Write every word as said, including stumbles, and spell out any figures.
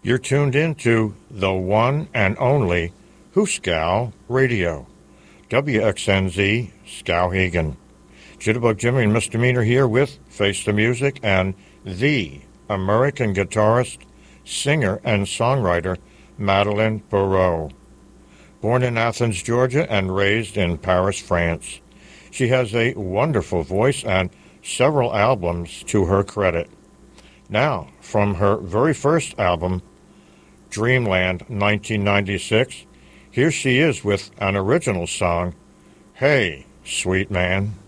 You're tuned into the one and only Hooskow Radio, W X N Z Skowhegan. Jitterbug Jimmy and Misdemeanor here with Face the Music and the American guitarist, singer, and songwriter Madeleine Peyroux. Born in Athens, Georgia, and raised in Paris, France. She has a wonderful voice and several albums to her credit. Now, from her very first album, Dreamland nineteen ninety-six, here she is with an original song, Hey, Sweet Man.